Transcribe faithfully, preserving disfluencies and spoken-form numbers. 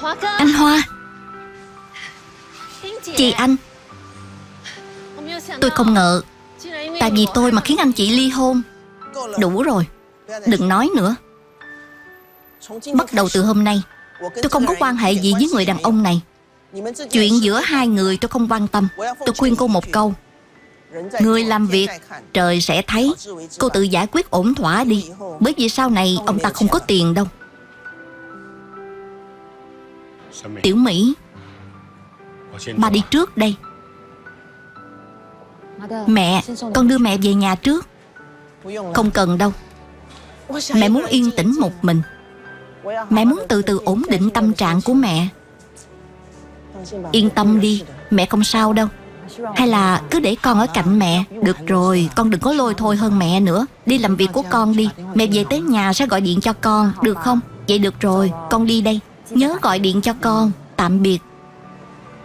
Anh Hoa. Chị Anh. Tôi không ngờ tại vì tôi mà khiến anh chị ly hôn. Đủ rồi, đừng nói nữa. Bắt đầu từ hôm nay, tôi không có quan hệ gì với người đàn ông này. Chuyện giữa hai người tôi không quan tâm. Tôi khuyên cô một câu: người làm việc, trời sẽ thấy. Cô tự giải quyết ổn thỏa đi. Bởi vì sau này ông ta không có tiền đâu. Tiểu Mỹ, ba đi trước đây. Mẹ, con đưa mẹ về nhà trước. Không cần đâu. Mẹ muốn yên tĩnh một mình. Mẹ muốn từ từ ổn định tâm trạng của mẹ. Yên tâm đi, mẹ không sao đâu. Hay là cứ để con ở cạnh mẹ. Được rồi, con đừng có lôi thôi hơn mẹ nữa. Đi làm việc của con đi. Mẹ về tới nhà sẽ gọi điện cho con, được không? Vậy được rồi, con đi đây. Nhớ gọi điện cho con. Tạm biệt.